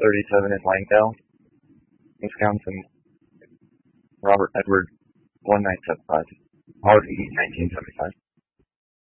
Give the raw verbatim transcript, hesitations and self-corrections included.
thirty-seven in Langdale, Wisconsin. Robert Edward one nine seven five. R E nineteen seventy five.